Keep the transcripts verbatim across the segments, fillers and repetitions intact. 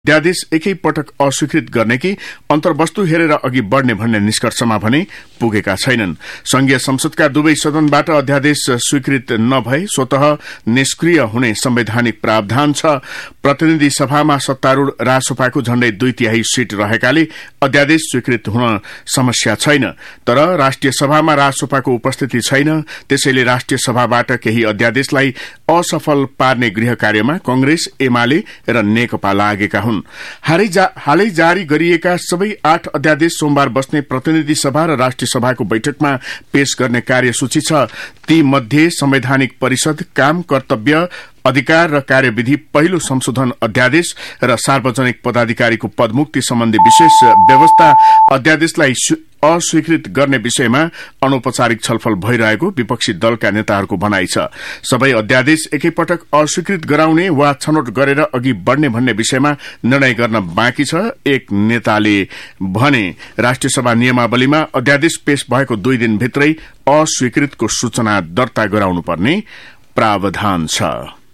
अध्यादेश एकै पटक अस्वीकृत गर्ने कि अन्तर्वस्तु हेरेर अघि बढ़ने भन्ने निष्कर्षमा भने पुगेका छैनन्। संघीय संसदका दुवै सदनबाट अध्यादेश स्वीकृत नभए स्वतः निष्क्रिय हुने संवैधानिक प्रावधान छ। प्रतिनिधि सभामा सत्तारूढ़ रासोपाको झण्डै दुई तिहाई सीट रहेकाले अध्यादेश स्वीकृत हुन समस्या छैन, तर राष्ट्रिय सभामा रासोपाको उपस्थिति छैन। त्यसैले राष्ट्रिय सभाबाट केही अध्यादेशलाई असफल पार्ने गृह कार्यमा कांग्रेस, एमाले र नेकपा लागेका हुन्। हालै जा, हालै जारी गरिएका सबै आठ अध्यादेश सोमबार बस्ने प्रतिनिधि सभा र राष्ट्रिय सभाको बैठकमा पेश गर्ने कार्यसूची छ। ती मध्ये संवैधानिक परिषद, काम, कर्तव्य, अधिकार र कार्यविधि पहिलो संशोधन अध्यादेश र सार्वजनिक पदाधिकारीको पदमुक्ति सम्बन्धी विशेष व्यवस्था अध्यादेशलाई अस्वीकृत गर्ने विषयमा अनौपचारिक छलफल भइरहेको विपक्षी दलका नेताहरूको भनाइ छ। सबै अध्यादेश एकैपटक अस्वीकृत गराउने वा छनौट गरेर अघि बढ़ने भन्ने विषयमा निर्णय गर्न बाँकी छ। एक नेताले भने राष्ट्रिय सभा नियमावलीमा अध्यादेश पेश भएको दुई दिनभित्रै अस्वीकृतको सूचना दर्ता गराउनुपर्ने प्रावधान छ।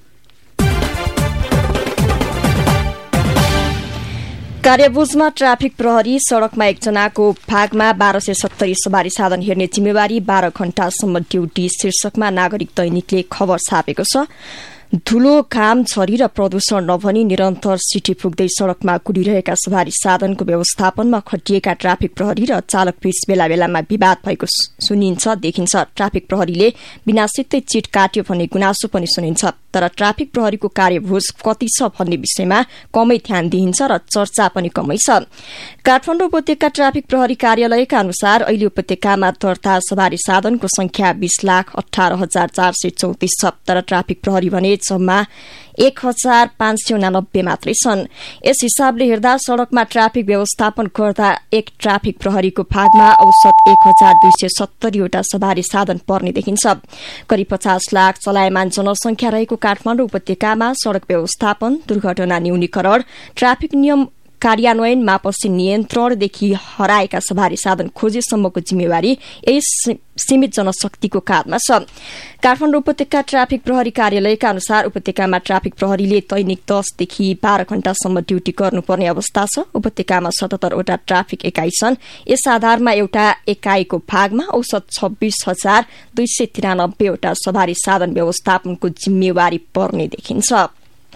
कार्यबुझमा ट्राफिक प्रहरी सड़कमा एकजनाको भागमा बाह्र सय सत्तरी सवारी साधन हेर्ने जिम्मेवारी बाह्र घण्टासम्म ड्यूटी शीर्षकमा नागरिक दैनिकले खबर छापेको छ। धूलो, घाम, झरी र प्रदूषण नभनी निरन्तर सिटी पुग्दै सड़कमा कुदिरहेका सवारी साधनको व्यवस्थापनमा खटिएका ट्राफिक प्रहरी र चालक बीच बेला बेलामा विवाद भएको सुनिन्छ देखिन्छ। ट्राफिक प्रहरीले बिनासित्तै चिट काट्यो भन्ने गुनासो पनि सुनिन्छ, तर ट्राफिक प्रहरीको कार्यबोझ कति छ भन्ने विषयमा कमै ध्यान दिइन्छ र चर्चा पनि कमै छ। काठमाडौँ उपत्यका ट्राफिक प्रहरी कार्यालयका अनुसार अहिले उपत्यकामा दर्ता सवारी साधनको संख्या बीस लाख अठार हजार चार सय चौतिस छ, तर ट्राफिक प्रहरी भने जम्मा एक हजार पाँच सय उनानब्बे मात्रै छन्। यस हिसाबले हेर्दा सड़कमा ट्राफिक व्यवस्थापन गर्दा एक ट्राफिक प्रहरीको भागमा औसत एक हजार दुई सय सत्तरीवटा सवारी साधन पर्ने देखिन्छ। करिब पचास लाख चलायमान जनसंख्या रहेको काठमाडौँ उपत्यकामा सड़क व्यवस्थापन, दुर्घटना न्यूनीकरण, ट्राफिक नियम कार्यान्वयन, आपसी नियन्त्रणदेखि हराएका सवारी साधन खोजेसम्मको जिम्मेवारी यही सीमित जनशक्तिको काँधमा छ। काठमाडौँ उपत्यका ट्राफिक प्रहरी कार्यालयका अनुसार उपत्यकामा ट्राफिक प्रहरीले दैनिक दसदेखि बाह्र घण्टासम्म ड्यूटी गर्नुपर्ने अवस्था छ। उपत्यकामा सतहत्तरवटा ट्राफिक एकाइ छन्। यस आधारमा एउटा एकाइको भागमा औसत छब्बीस हजार दुई सय तिरानब्बेवटा सवारी साधन व्यवस्थापनको जिम्मेवारी पर्ने देखिन्छ।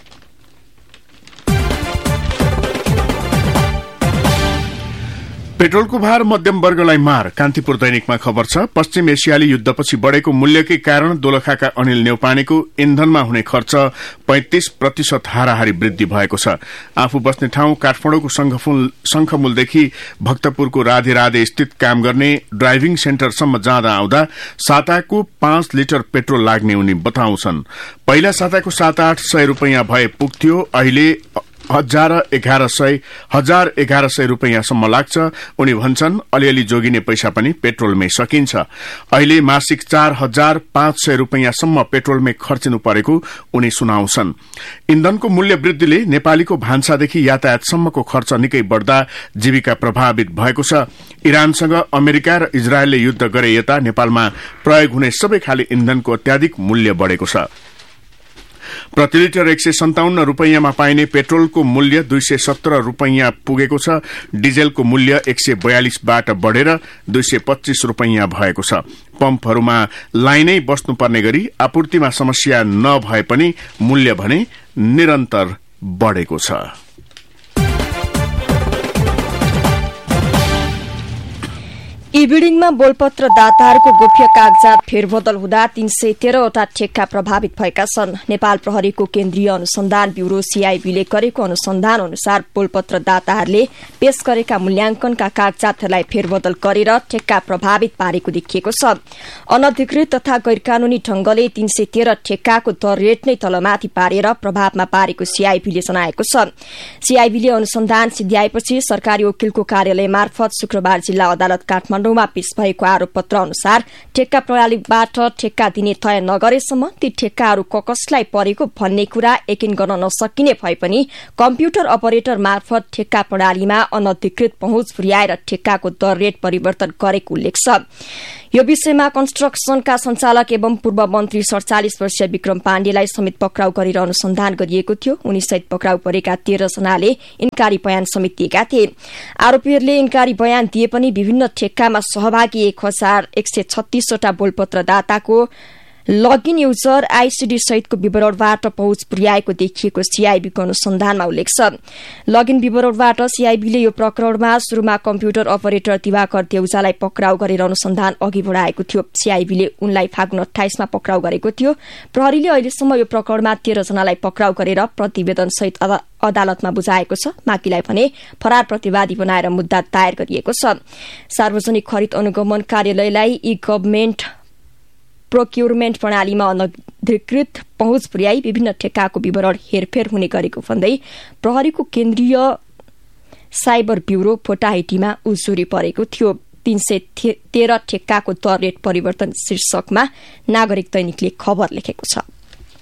पेट्रोलको भार मध्यम वर्गलाई मार, कान्तिपुर दैनिकमा खबर छ। पश्चिम एसियाली युद्धपछि बढ़ेको मूल्यकै कारण दोलखाका अनिल न्यौपानेको इन्धनमा हुने खर्च पैंतिस प्रतिशत हाराहारी वृद्धि भएको छ। आफू बस्ने ठाउँ काठमाडौँको शंखमूलदेखि भक्तपुरको राधे राधे स्थित काम गर्ने ड्राइभिङ सेन्टरसम्म जाँदा आउँदा साताको पाँच लिटर पेट्रोल लाग्ने उनी बताउँछन्। पहिला साताको सात आठ सय रूपियाँ भए पुग्थ्यो, अहिले हजार एघार सय हजार एघार सय रूपियाँसम्म लाग्छ। उनी भन्छन् अलिअलि जोगिने पैसा पनि पेट्रोलमै सकिन्छ। अहिले मासिक चार हजार पाँच सय रूपियाँसम्म पेट्रोलमै खर्चिनु परेको उनी सुनाउँछन्। इन्धनको मूल्य वृद्धिले नेपालीको भान्सादेखि यातायातसम्मको खर्च निकै बढ़दा जीविका प्रभावित भएको छ। इरानसँग अमेरिका र इजरायलले युद्ध गरे यता नेपालमा प्रयोग हुने सबै खाले इन्धनको अत्याधिक मूल्य बढ़ेको छ। प्रति लिटर एक सय सन्ताउन्न रूपियाँमा पाइने पेट्रोलको मूल्य दुई सय सत्र रूपियाँ पुगेको छ। डिजेलको मूल्य एक सय बयालिसबाट बढ़ेर दुई सय पच्चीस रूपियाँ भएको छ। पम्पहरूमा लाइनै बस्नुपर्ने गरी आपूर्तिमा समस्या नभए पनि मूल्य भने निरन्तर बढ़ेको छ। ई बिल्डिङमा बोलपत्र दाताहरूको गोप्य कागजात फेरबदल हुँदा तीन सय तेह्रवटा ठेक्का प्रभावित भएका छन्। नेपाल प्रहरीको केन्द्रीय अनुसन्धान ब्यूरो सीआईबीले गरेको अनुसन्धान अनुसार बोलपत्र दाताहरूले पेश गरेका मूल्याङ्कनका कागजातहरूलाई फेरबदल गरेर ठेक्का प्रभावित पारेको देखिएको छ। अनधिकृत तथा गैरकानूनी ढंगले तीन सय तेह्र ठेक्काको दर रेट नै तलमाथि पारेर प्रभावमा पारेको सीआईबीले जनाएको छ। सीआईबीले अनुसन्धान सिद्ध्याएपछि सरकारी वकिलको कार्यालय मार्फत शुक्रबार जिल्ला अदालत काठमाडौँ काठमाडौँमा पेश भएको आरोप पत्र अनुसार ठेक्का प्रणालीबाट ठेक्का दिने तय नगरेसम्म ती ठेक्काहरू ककसलाई परेको भन्ने कुरा यकिन गर्न नसकिने भए पनि कम्प्युटर अपरेटर मार्फत ठेक्का प्रणालीमा अनधिकृत पहुँच पुर्याएर ठेक्काको दर रेट परिवर्तन गरेको उल्लेख छ। यो विषयमा कन्स्ट्रक्सनका सञ्चालक एवं पूर्व मन्त्री सडचालिस वर्षीय विक्रम पाण्डेलाई समेत पक्राउ गरेर अनुसन्धान गरिएको थियो। उनीसहित पक्राउ परेका तेह्र जनाले इन्कारी बयान समेत दिएका थिए। आरोपीहरूले इन्कारी बयान दिए पनि विभिन्न ठेक्कामा सहभागी एक हजार एक सय छत्तीसवटा बोलपत्रदाताको लगइन युजर आईसीडी सहितको विवरणबाट पहुँच पुर्याएको देखिएको सीआईबीको अनुसन्धानमा उल्लेख छ। लगइन विवरणबाट सीआईबीले यो प्रकरणमा शुरूमा कम्प्युटर अपरेटर दिवाकर देउजालाई पक्राउ गरेर अनुसन्धान अघि बढ़ाएको थियो। सीआईबीले उनलाई फागुन अठाइसमा पक्राउ गरेको थियो। प्रहरीले अहिलेसम्म यो प्रकरणमा तेह्र जनालाई पक्राउ गरेर प्रतिवेदन सहित अदालतमा बुझाएको छ। बाँकीलाई भने फरार प्रतिवादी बनाएर मुद्दा दायर गरिएको छ। सार्वजनिक खरिद अनुगमन कार्यालयलाई ई गभर्नमेन्ट प्रोक्युरमेन्ट प्रणालीमा अनधिकृत पहुँच पुर्याई विभिन्न ठेक्काको विवरण हेरफेर हुने गरेको भन्दै प्रहरीको केन्द्रीय साइबर ब्यूरो फोटाहिटीमा उजुरी परेको थियो। तीन सय तेह्र ठेक्काको दर रेट परिवर्तन शीर्षकमा नागरिक दैनिकले खबर लेखेको छ।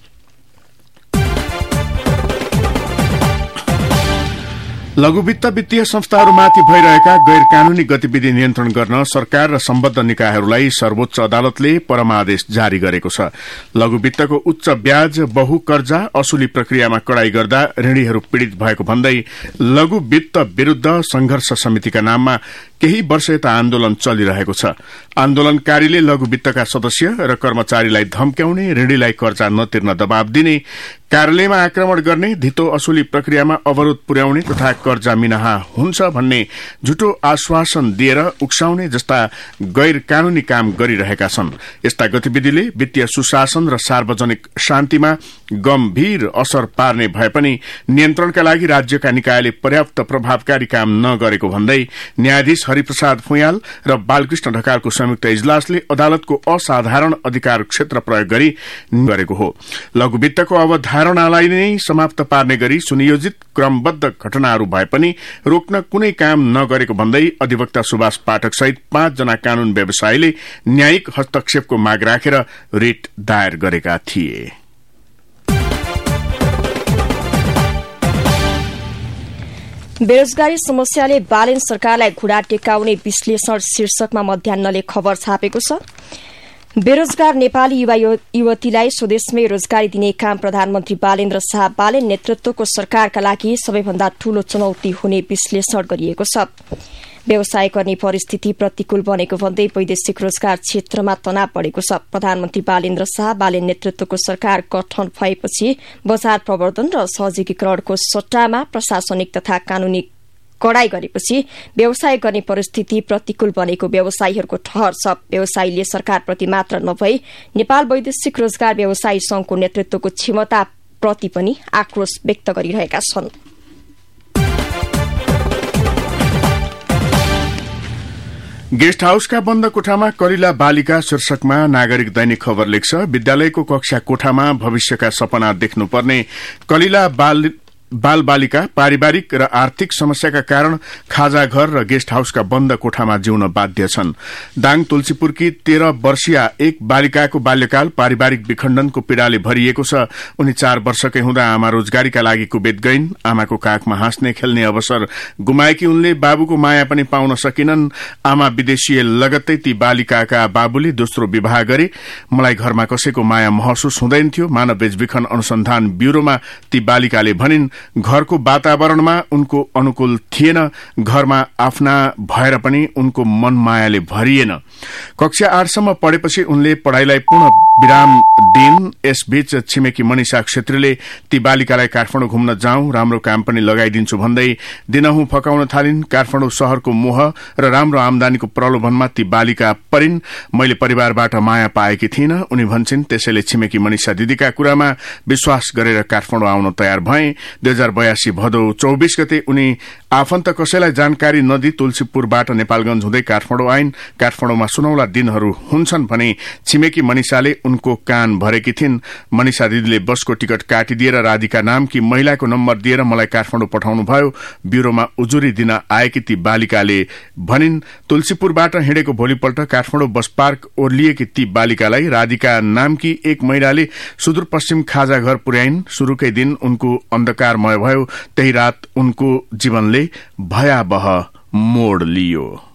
लघुवित्त वित्तीय संस्थाहरूमाथि भइरहेका गैर कानूनी गतिविधि नियन्त्रण गर्न सरकार र सम्बद्ध निकायहरूलाई सर्वोच्च अदालतले परमादेश जारी गरेको छ। लघुवित्तको उच्च ब्याज बहु कर्जा असुली प्रक्रियामा कडाई गर्दा ऋणीहरू पीड़ित भएको भन्दै लघुवित्त विरूद्ध संघर्ष समितिका नाममा केही वर्ष यता आन्दोलन चलिरहेको छ। आन्दोलनकारीले लघुवित्तका सदस्य र कर्मचारीलाई धम्क्याउने, ऋणीलाई कर्जा नतिर्न दबाव दिने, कार्यालयमा आक्रमण गर्ने, धितो असुली प्रक्रियामा अवरोध पुर्याउने तथा कर्जा मिनाहा हुन्छ भन्ने झुटो आश्वासन दिएर उक्साउने जस्ता गैर कानूनी काम गरिरहेका छन्। यस्ता गतिविधिले वित्तीय सुशासन र सार्वजनिक शान्तिमा गम्भीर असर पार्ने भए पनि नियन्त्रणका लागि राज्यका निकायले पर्याप्त प्रभावकारी काम नगरेको भन्दै न्यायाधीश हरिप्रसाद फुयाल र बालकृष्ण ढकालको संयुक्त इजलासले अदालतको असाधारण अधिकार क्षेत्र प्रयोग गरी गरेको हो। लघुवित्तको अवधारणालाई नै समाप्त पार्ने गरी सुनियोजित क्रमबद्ध घटनाहरू भए पनि रोक्न कुनै काम नगरेको भन्दै अधिवक्ता सुभाष पाठक सहित पाँचजना कानून व्यवसायीले न्यायिक हस्तक्षेपको माग राखेर रिट दायर गरेका थिए। बेरोजगारी समस्याले बालेन सरकारलाई घुँडा टेकाउने विश्लेषण शीर्षकमा मध्याह्नले खबर छापेको छ। बेरोजगार नेपाली युवा युवतीलाई स्वदेशमै रोजगारी दिने काम प्रधानमन्त्री बालेन्द्र शाह बालेन नेतृत्वको सरकारका लागि सबैभन्दा ठूलो चुनौती हुने विश्लेषण गरिएको छ। व्यवसाय गर्ने परिस्थिति प्रतिकूल बनेको भन्दै वैदेशिक रोजगार क्षेत्रमा तनाव बढ़ेको छ। प्रधानमन्त्री बालेन्द्र शाह बालेन नेतृत्वको सरकार गठन भएपछि बजार प्रवर्धन र सहजीकरणको सट्टामा प्रशासनिक तथा कानूनी कडाई गरेपछि व्यवसाय गर्ने परिस्थिति प्रतिकूल बनेको व्यवसायीहरूको ठहर छ। व्यवसायीले सरकारप्रति मात्र नभई नेपाल वैदेशिक रोजगार व्यवसायी संघको नेतृत्वको क्षमताप्रति पनि आक्रोश व्यक्त गरिरहेका छन्। गेस्ट हाउसका बन्द कोठामा कलिला बालिका शीर्षकमा नागरिक दैनिक खबर लेख्छ। विद्यालयको कक्षा कोठामा भविष्यका सपना देख्नुपर्ने कलिला बाल बाल बालिका पारिवारिक र आर्थिक समस्याका कारण खाजा घर र गेस्ट हाउसका बन्द कोठामा जिउन बाध्य छन्। दाङ तुलसीपुरकी तेह्र वर्षीय एक बालिकाको बाल्यकाल पारिवारिक विखण्डनको पीड़ाले भरिएको छ। उनी चार वर्षकै हुँदा आमा रोजगारीका लागि कुवेत गइन्। आमाको काखमा हाँस्ने खेल्ने अवसर गुमाएकी उनले बाबुको माया पनि पाउन सकिनन्। आमा विदेशीय लगत्तै ती बालिकाका बाबुले दोस्रो विवाह गरे। मलाई घरमा कसैको माया महसुस हुँदैन थियो। मानव बेचबिखन अनुसन्धान ब्यूरोमा ती बालिकाले भनिन् घरको वातावरणमा उनको अनुकूल थिएन। घरमा आफ्ना भएर पनि उनको मन मायाले भरिएन। कक्षा आठसम्म पढेपछि उनले पढ़ाईलाई पूर्ण विराम दिइन्। यसबीच छिमेकी मनिषा क्षेत्रीले ती बालिकालाई काठमाडौँ घुम्न जाउँ, राम्रो काम पनि लगाइदिन्छु भन्दै दिनहुँ फकाउन थालिन्। काठमाडौँ शहरको मोह र राम्रो आमदानीको प्रलोभनमा ती बालिका परिन्। मैले परिवारबाट माया पाएकी थिइन उनी भन्छन्। त्यसैले छिमेकी मनिषा दिदीका कुरामा विश्वास गरेर काठमाडौँ आउन तयार भए। दुई हजार बयासी भदौ चौबीस गते उनी आफन्त कसैलाई जानकारी नदी तुलसीपुरबाट नेपालगंज हुँदै काठमाडौँ आइन्। काठमाडौँमा सुनौला दिनहरू हुन्छन् भने छिमेकी मनिषाले उनको कान भरेकी थिइन्। मनिषा दिदीले बसको टिकट काटिदिएर राधिका नामकी महिलाको नम्बर दिएर मलाई काठमाडौँ पठाउनुभयो। ब्यूरोमा उजुरी दिन आएकी ती बालिकाले भनिन्। तुलसीपुरबाट हिँडेको भोलिपल्ट काठमाडौँ बस पार्क ओर्लिएकी ती बालिकालाई राधिका नामकी एक महिलाले सुदूरपश्चिम खाजा घर पुर्याइन्। शुरूकै दिन उनको अन्धकारमय भयो। त्यही रात उनको जीवनले भयावह मोड़ लियो।